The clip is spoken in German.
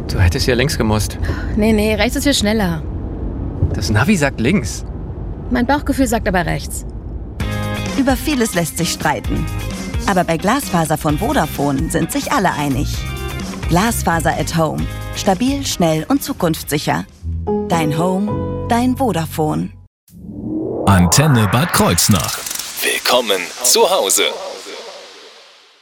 Du hättest ja links gemusst. Nee, rechts ist viel schneller. Das Navi sagt links. Mein Bauchgefühl sagt aber rechts. Über vieles lässt sich streiten. Aber bei Glasfaser von Vodafone sind sich alle einig. Glasfaser at Home. Stabil, schnell und zukunftssicher. Dein Home, dein Vodafone. Antenne Bad Kreuznach. Willkommen zu Hause.